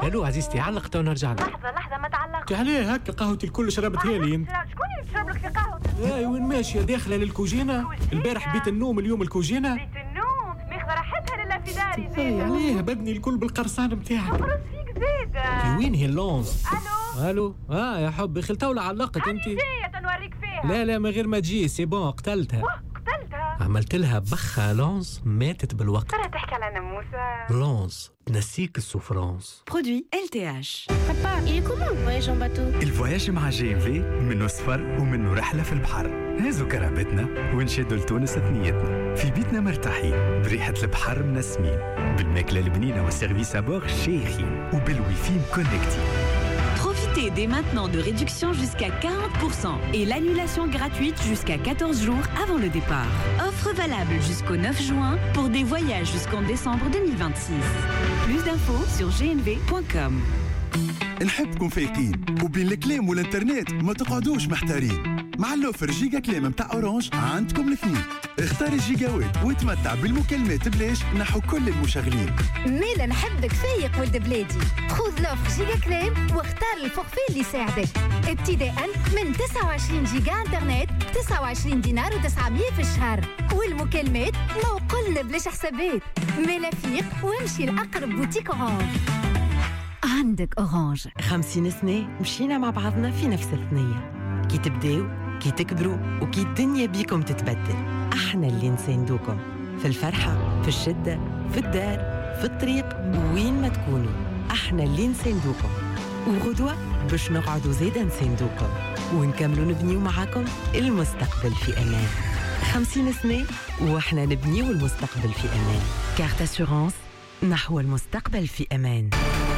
الو عزيزتي علق تو نرجع لك. لحظة ما تعلقش. عليه هكا قهوتي الكل شربتها لي انت. شكون اللي تشرب لك في قهوة؟ اي وين ماشيه داخله للكوجينه البارح بيت النوم اليوم الكوجينه. بيت النوم ماخذ راحتها لله في داري زيد. عليه بدني الكل بالقرصان نتاعك. خبرت فيك زيد. في وين هي اللونز؟ الو يا حبي خلتها ولا علقت انت؟ جاية تنوريك فيها. لا من غير ما تجي سي بون قتلتها. عملت لها بخة لونز ماتت بالوقت. ترى تحكي على ناموسة. لونز تنسيك السوفرانس. برودوي LTH. Papa, il est comment le voyage en bateau? الفواياج مع GMV منه سفر ومنه رحلة في البحر. هازو كرامتنا ونشدوا لتونس ثنيتنا في بيتنا مرتاحين بريحة البحر منسمين بالماكلة البنينة والسيرفيس أبور شيخين وبالويفي مكونكتين. Profitez dès maintenant de réductions jusqu'à 40% et l'annulation gratuite jusqu'à 14 jours avant le départ. Offre valable jusqu'au 9 juin pour des voyages jusqu'en décembre 2026. Plus d'infos sur gnv.com. نحبكم فايقين وبين الكلام والانترنت ما تقعدوش محتارين. مع اللوفر جيجا كلام متاع اورانج عندكم الاثنين. اختار الجيجاوات وتمتع بالمكالمات بلاش نحو كل المشغلين. ميلا نحبك فايق ولد بلادي. خذ لوفر جيجا كلام واختار الفورفي اللي يساعدك. ابتداء من 29 جيجا انترنت ب 29 دينار و900 في الشهر. والمكالمات موقلنا بلاش حسابات. ميلا فيق وامشي لأقرب بوتيك اورانج. عندك أورانج. 50 سنة مشينا مع بعضنا في نفس الثنية. كي تبداو كي تكبروا وكي الدنيا بيكم تتبدل احنا اللي نساندوكم في الفرحة في الشدة في الدار في الطريق وين ما تكونوا. احنا اللي نساندوكم وغدوة باش نقعدوا زيدا نساندوكم ونكملوا نبنيو معاكم المستقبل في أمان. 50 سنة واحنا نبنيو المستقبل في أمان. كارت أسيورانس نحو المستقبل في أمان.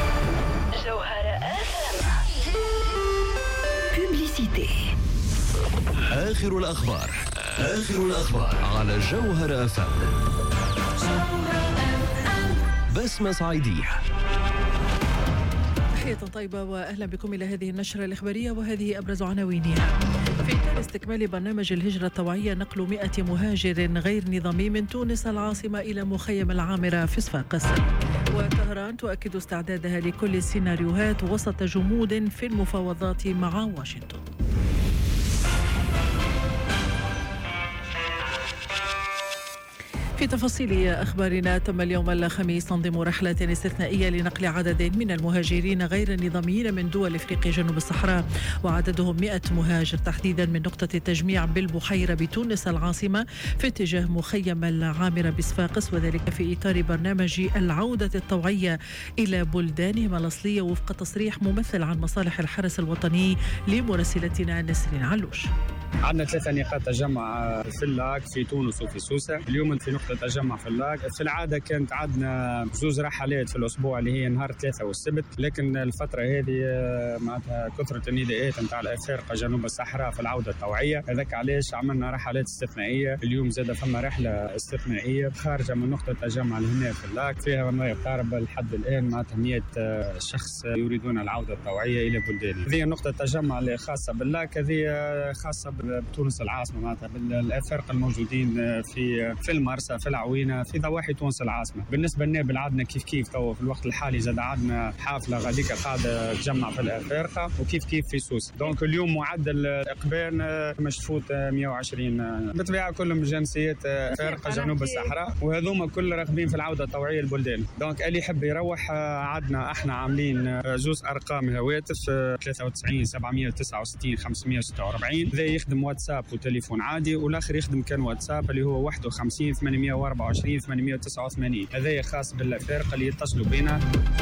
آخر الأخبار على جوهر أفهم. بسمة صعيدية. تحية طيبة وأهلا بكم إلى هذه النشرة الإخبارية وهذه أبرز عناوينها. في إطار استكمال برنامج الهجرة الطوعية نقل 100 مهاجر غير نظامي من تونس العاصمة إلى مخيم العامرة في صفاقس. وطهران تؤكد استعدادها لكل السيناريوهات وسط جمود في المفاوضات مع واشنطن. في تفاصيل أخبارنا، تم اليوم الخميس تنظيم رحلة استثنائية لنقل عدد من المهاجرين غير النظاميين من دول إفريقيا جنوب الصحراء، وعددهم 100 مهاجر تحديدا من نقطة التجميع بالبحيرة بتونس العاصمة في اتجاه مخيم العامرة بصفاقس، وذلك في إطار برنامج العودة الطوعية إلى بلدانهم الأصلية وفق تصريح ممثل عن مصالح الحرس الوطني لمراسلتنا نسرين علوش. عندنا 3 نقاط تجمع في اللاك في تونس وفي سوسة. اليوم في نقطة تجمع في اللاك. في العادة كانت عندنا 2 رحلات في الأسبوع اللي هي نهار 3 والسبت، لكن الفترة هذه معناتها كثرة النداءات نتاع الأفارقة جنوب الصحراء في العودة الطوعية، هذاك علاش عملنا رحلات استثنائية. اليوم زاد فما رحلة استثنائية خارجة من نقطة تجمع هنا في اللاك، فيها ما يقارب لحد الآن معناتها 100 شخص يريدون العودة الطوعية إلى بلدانهم. هذه نقطة تجمع اللي خاصة باللاك، هذه خاصة بتونس العاصمة معناتها بالأفارقة الموجودين في المرسى في العوينة في ضواحي تونس العاصمة. بالنسبة لنا بالعادنا كيف تو في الوقت الحالي زاد عندنا حافلة غاديكا قاعدة تجمع في الأفارقة وكيف في سوس. دونك اليوم معدل إقبال مشفوت 120 بالطبيعة، كلهم جنسيات أفارقة جنوب الصحراء، وهذوما كل راغبين في العودة الطوعية للبلدان. دونك اللي يحب يروح عندنا احنا عاملين 2 أرقام هواتف 93 769 546. ذا يخدم واتساب وتليفون عادي، والاخر يخدم كان واتساب اللي هو 51 824 889. هذا خاص بالأفارقة اللي يتصلوا بنا.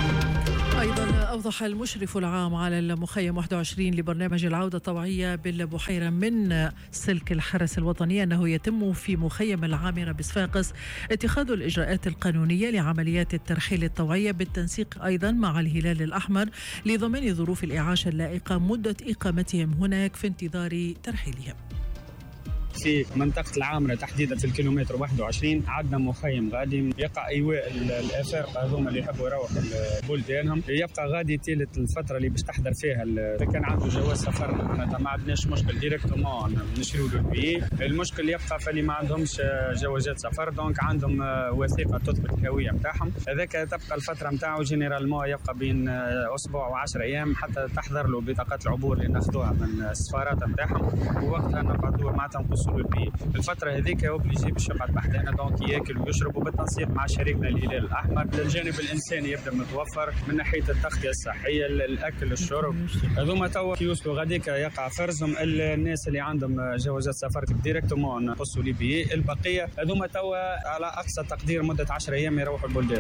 أيضا أوضح المشرف العام على المخيم 21 لبرنامج العودة الطوعية بالبحيرة من سلك الحرس الوطني أنه يتم في مخيم العامرة بصفاقس اتخاذ الإجراءات القانونية لعمليات الترحيل الطوعية بالتنسيق أيضا مع الهلال الأحمر لضمان ظروف الإعاشة اللائقة مدة إقامتهم هناك في انتظار ترحيلهم. في منطقة العامرة تحديدا في الكيلومتر 21 عندنا مخيم غادي يقع إيواء الأفارقة هذوما اللي يحبوا يروحوا بلدانهم، يبقى غادي طيلة الفترة اللي باش تحضر فيها إذا كان عنده جواز سفر ما عندناش مشكل ديريكتومون نشريو له البي. المشكل يبقى فاللي ما عندهمش جوازات سفر دونك عندهم وثيقة تثبت الهوية نتاعهم، هذاك تبقى الفترة نتاعو جينيرالمون يبقى بين أسبوع و10 أيام حتى تحضر له بطاقات العبور اللي ناخذوها من السفارات نتاعهم، ووقتها نقعدوا معناتها نقصوا له البي. الفترة هذيك اوبليجي باش يقعد بحدنا دونك ياكل ويشرب وبالتنسيق مع شريكنا الهلال الأحمر. الجانب الإنساني يبدأ متوفر من ناحية التغطية الصحية، الأكل، الشرب، هذوما توا يوصلوا غاديك يقع فرزهم الناس اللي عندهم جوازات سفر ديريكتومون نقصوا لي بي. البقية هذوما توا على أقصى تقدير مدة 10 أيام يروحوا البلدان.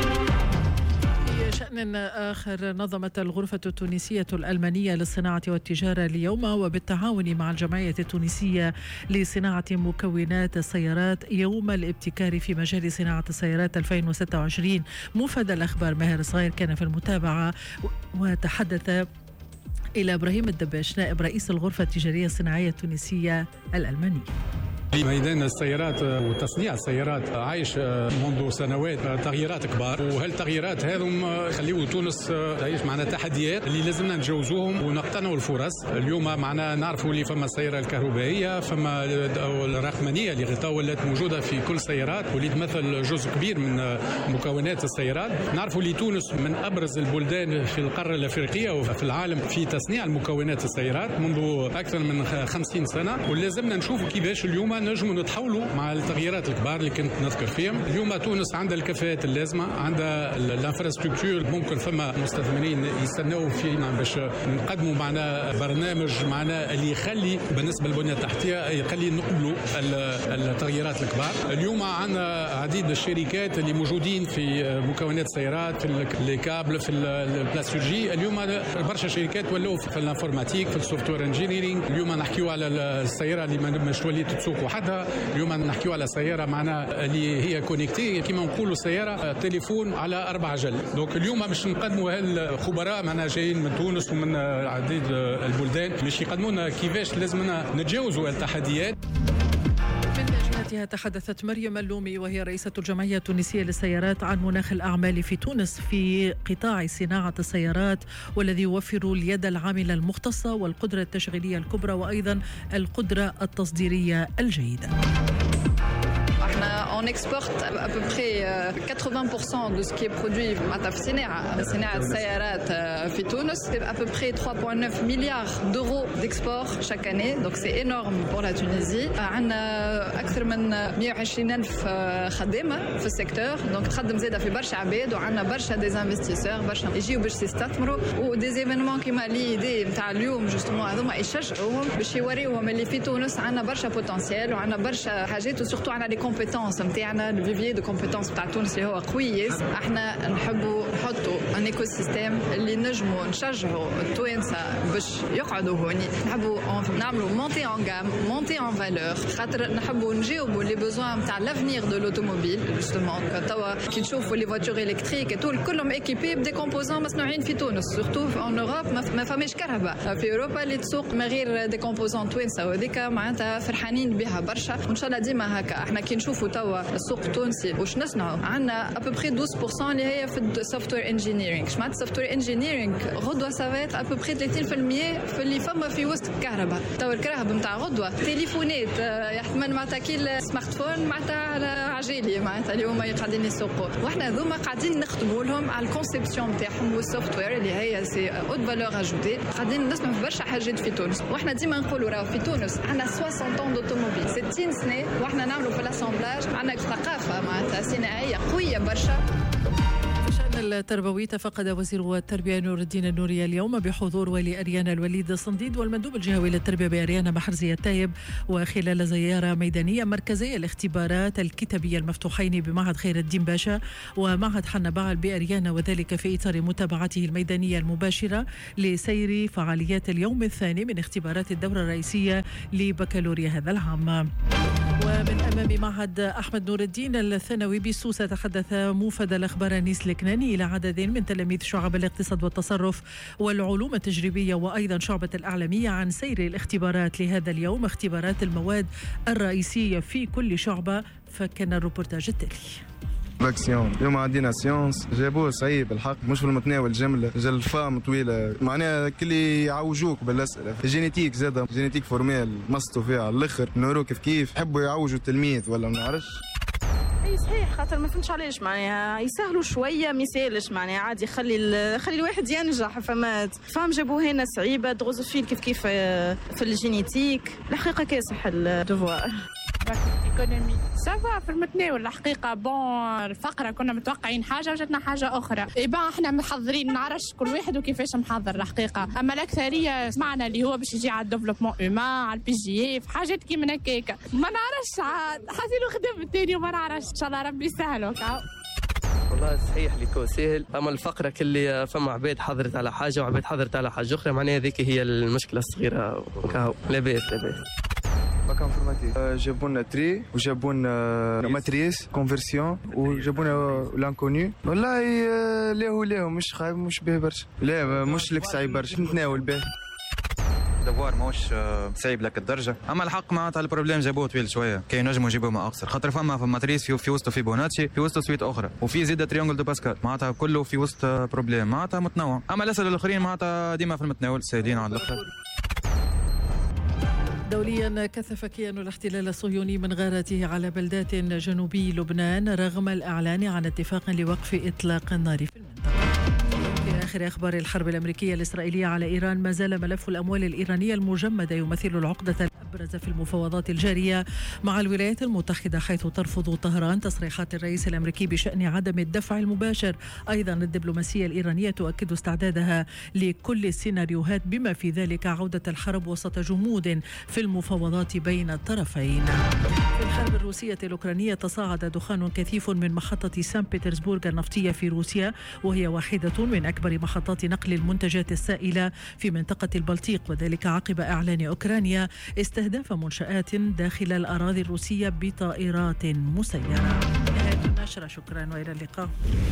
شأن آخر، نظمت الغرفة التونسية الألمانية للصناعة والتجارة اليوم وبالتعاون مع الجمعية التونسية لصناعة مكونات السيارات يوم الابتكار في مجال صناعة السيارات 2026. مفاد الأخبار ماهر صغير كان في المتابعة وتحدث إلى إبراهيم الدباش نائب رئيس الغرفة التجارية الصناعية التونسية الألمانية. ميدان السيارات وتصنيع السيارات عايش منذ سنوات تغييرات كبار، وهالتغييرات هذم خليوا تونس تعيش معنا تحديات اللي لازمنا نتجاوزوهم ونقتنعوا الفرص. اليوم معنا نعرفوا اللي فما السيارة الكهربائية، فما الرقمنية اللي ولات موجودة في كل السيارات واللي تمثل جزء كبير من مكونات السيارات. نعرفوا اللي تونس من أبرز البلدان في القارة الأفريقية وفي العالم في تصنيع المكونات السيارات منذ أكثر من 50 سنة، ولازمنا نشوفوا كيفاش اليوم نجموا نتحولوا مع التغييرات الكبار اللي كنت نذكر فيهم. اليوم تونس عندها الكفاءات اللازمه، عندها الانفراستركتور، ممكن فما مستثمرين يستناو فينا باش نقدموا معنا برنامج معنا اللي يخلي بالنسبه للبنيه التحتيه يخلي نقبلوا التغييرات الكبار. اليوم عندنا عديد الشركات اللي موجودين في مكونات السيارات، في الكابل، في البلاستيجي. اليوم برشا شركات ولاو في الانفورماتيك، في السوفت وير انجينيرينغ. اليوم نحكيو على السياره اللي مش تولي تسوق وحدها. اليوم نحكيو على سياره معنا اللي هي كونيكتي، كما نقولوا سياره تليفون على 4 عجل. دونك اليوم باش نقدموا هالخبراء معنا جايين من تونس ومن عديد البلدان باش يقدموا لنا كيفاش لازمنا نتجاوزوا التحديات. تحدثت مريم اللومي وهي رئيسة الجمعية التونسية للسيارات عن مناخ الأعمال في تونس في قطاع صناعة السيارات، والذي يوفر اليد العاملة المختصة والقدرة التشغيلية الكبرى وأيضا القدرة التصديرية الجيدة. On exporte à peu près 80% de ce qui est produit في صناعة السيارات في تونس. C'est à peu près 3,9 milliards d'euros d'export chaque année. Donc c'est énorme pour la Tunisie. عندنا أكثر من 120,000 خدامة في السيكتور. Donc تخدم زادة في برشا عباد، وعندنا برشا des investisseurs برشا يجيو باش يستثمروا، ودي ايفينمون كيما لي دي نتاع اليوم جوستومون هذوما يشجعوهم باش يوريوهم اللي في تونس عندنا برشا بوتنسيال وعندنا برشا حاجات، وسورتو عندنا لي كومبيتونس نتاعنا، الفيفيي دو كومبيتونس نتاع تونس اللي هو قوي ياسر. احنا نحبوا نحطوا ان ايكو سيستيم اللي نجموا نشجعوا التوانسه باش يقعدوا هوني. نحبوا نعملوا مونتي ان غام، مونتي ان فالور، خاطر نحبوا نجاوبوا لي بوزوان نتاع لافنيغ دو لوتوموبيل. جوستومون توا كي تشوفوا لي فواتور الكتريك كلهم ايكيبي بدي كومبوزون مصنوعين في تونس، سورتو ان اوروب ما فماش كهرباء. في اوروبا اللي تسوق من غير دي كومبوزون توانسه، وهذيك معناتها فرحانين بها برشا، وان شاء الله ديما هكا. احنا كي نشوفوا توا السوق التونسي واش نصنعوا، عندنا ابوبري 12% اللي هي في السوفت وير انجينيرينغ. شمعت السوفت وير انجينيرينغ غدوه سافيت ابوبري 30% في اللي فما في وسط الكهرباء. توا الكهرباء نتاع غدوه تليفونات يحمل معناتها كي السمارت فون معناتها على عجالي معناتها اللي هما قاعدين يسوقوا، واحنا هذوما قاعدين نخدموا لهم على الكونسيبسيون نتاعهم والسوفت وير اللي هي سي اوت فالور اجوتي. قاعدين نسمعوا في برشا حاجات في تونس، واحنا ديما نقولوا راهو في تونس عندنا 60 طون دوتوموبيل، 60 سنه واحنا نعملوا في الاسامبلاج، عندنا ثقافه معناتها صناعيه قويه برشا. الشأن التربوي تفقد وزير التربية نور الدين النوري اليوم بحضور والي أريانا الوليد صنديد والمندوب الجهوي للتربية بأريانا محرزي التايب، وخلال زيارة ميدانية مركزي الاختبارات الكتابية المفتوحين بمعهد خير الدين باشا ومعهد حنا بعل بأريانا، وذلك في إطار متابعته الميدانية المباشرة لسير فعاليات اليوم الثاني من اختبارات الدورة الرئيسية لبكالوريا هذا العام. ومن أمام معهد أحمد نور الدين الثانوي بسوسة تحدث موفد الأخبار أنيس الكناني إلى عدد من تلاميذ شعب الاقتصاد والتصرف والعلوم التجريبية وأيضا شعبة الأعلامية عن سير الاختبارات لهذا اليوم، اختبارات المواد الرئيسية في كل شعبة. فكان الروبورتاج التالي. فاكسيون اليوم عندنا سيونس جابوه صعيب الحق، مش في المتناول جمله الفام طويله، معناها كلي يعوجوك بالاسئله. الجينيتيك زاده جينيتيك فورميل مصطو فيها على الاخر، نورو كيف يحبوا يعوجوا التلميذ ولا ما نعرفش. اي صحيح، خاطر ما فهمتش علاش معناها يسهلوا شويه، ما يسالش معناها عادي، خلي الواحد ينجح. فهم جابوه هنا صعيبه تغوز فيه كيف في الجينيتيك. الحقيقه كاسح الدوفوار. ايكونومي سافا في المتناول الحقيقه. بون الفقره كنا متوقعين حاجه وجاتنا حاجه اخرى. احنا محضرين، نعرفش كل واحد وكيفاش محضر الحقيقه، اما الاكثريه سمعنا اللي هو باش يجي على الديفلوبمون اومان، على البي جي في حاجات كي من هكاك. ما نعرفش حاسينه خدام الثاني وما نعرفش. ان شاء الله ربي يسهل. والله صحيح ليكو سهل، اما الفقره كلي فما عباد حضرت على حاجه وعباد حضرت على حاجه اخرى، معناها هذيك هي المشكله الصغيره. وكاو لاباس. باك انفورماتيك جابوا لنا تري وجابوا لنا ماتريس كونفرسيون وجابوا لنا لانكوني. والله لاهو مش خايب، مش به برشا. لا مش لك صعيب برشا، نتناول به. دفوار ماهوش صعيب لك الدرجه، اما الحق معناتها البروبليم جابوه طويل شويه، كي نجموا يجيبوا ما اقصر، خاطر فما ماتريس في وسط فيبوناتشي، في وسط سويت اخرى، وفي زيد تريونغل دو باسكال، معناتها كله في وسط بروبليم، معناتها متنوع. اما الاسئله الاخرين معناتها ديما في المتناول، ساهلين على الاخر. دوليا كثف كيان الاحتلال الصهيوني من غارته على بلدات جنوبي لبنان رغم الإعلان عن اتفاق لوقف إطلاق النار في المنطقة. في آخر أخبار الحرب الأمريكية الإسرائيلية على إيران، ما زال ملف الأموال الإيرانية المجمدة يمثل العقدة الأبرز في المفاوضات الجارية مع الولايات المتحدة، حيث ترفض طهران تصريحات الرئيس الأمريكي بشأن عدم الدفع المباشر. أيضا الدبلوماسية الإيرانية تؤكد استعدادها لكل السيناريوهات بما في ذلك عودة الحرب وسط جمود في المفاوضات بين الطرفين. في الحرب الروسية الأوكرانية تصاعد دخان كثيف من محطة سان بطرسبورغ النفطية في روسيا، وهي واحدة من أكبر محطات نقل المنتجات السائلة في منطقة البلطيق، وذلك عقب إعلان أوكرانيا استهداف منشآت داخل الأراضي الروسية بطائرات مسيرة. نهاية النشرة، شكرا وإلى اللقاء.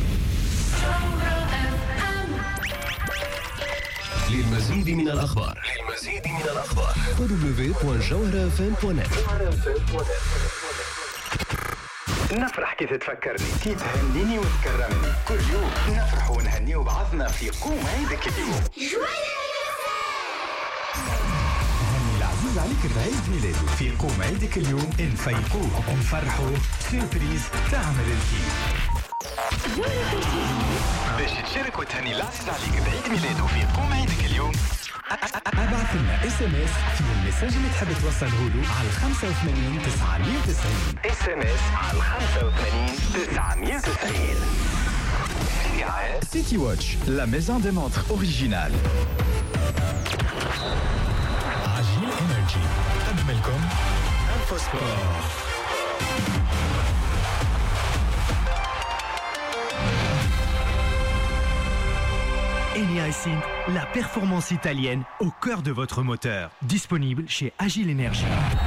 للمزيد من الأخبار www.jawharafm.net. نفرح كي تتفكرني، كي تهنيني وتكرمني، كل يوم نفرح ونهني بعضنا في قوم عيدك اليوم. هني العزيز عليك بعيد ميلاده، في قوم عيدك اليوم نفيقوه ونفرحوا، سيربريز تعمل الكيف. باش تشارك وتهني العزيز عليك بعيد ميلاده في قوم عيدك اليوم، ابعث لنا SMS في المساج اللي تحب توصله له على 85 990. SMS على 85 990. City Watch, la maison des montres originale. عجيل Energy قدم لكم انفوسبور. Eni iSync, la performance italienne au cœur de votre moteur. Disponible chez Agile Energy.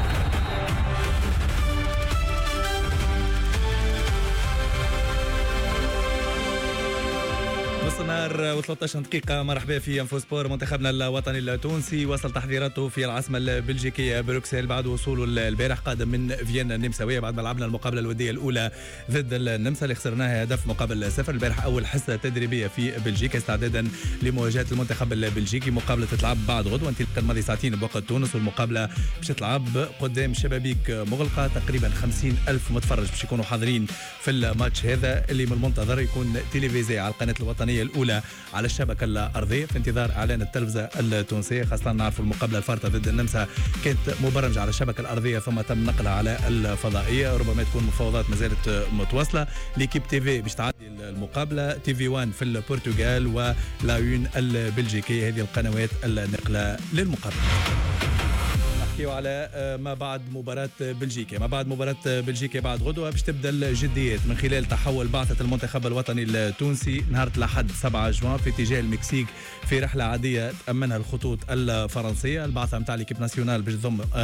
نص النهار و13 دقيقة. مرحبا في انفوسبور. منتخبنا الوطني التونسي وصل تحضيراته في العاصمة البلجيكية بروكسل بعد وصوله البارح قادم من فيينا النمساوية، بعد ما لعبنا المقابلة الودية الأولى ضد النمسا اللي خسرناها هدف مقابل 0. البارح أول حصة تدريبية في بلجيكا استعدادا لمواجهة المنتخب البلجيكي. مقابلة تتلعب بعد غدوة، انطلاقا ماضي ساعتين بوقت تونس، والمقابلة باش تلعب قدام شبابيك مغلقة. تقريبا 50,000 متفرج باش يكونوا حاضرين في الماتش هذا اللي من المنتظر يكون تلفزيوني على القناة الوطنية الأولى على الشبكة الأرضية في انتظار إعلان التلفزة التونسية. خاصة نعرف المقابلة الفارطة ضد النمسا كانت مبرمجة على الشبكة الأرضية ثم تم نقلها على الفضائية. ربما تكون مفاوضات ما زالت متواصلة. ليكيب تيفي باش تعدي المقابلة، تيفي 1 في البرتغال ولايون البلجيكية، هذه القنوات النقلة للمقابلة. على ما بعد مباراة بلجيكا. ما بعد مباراة بلجيكا بعد غدوة باش تبدا الجديات من خلال تحول بعثة المنتخب الوطني التونسي نهار الأحد 7 جوان في اتجاه المكسيك في رحلة عادية تأمنها الخطوط الفرنسية. البعثة متاع ليكيب ناسيونال باش تضم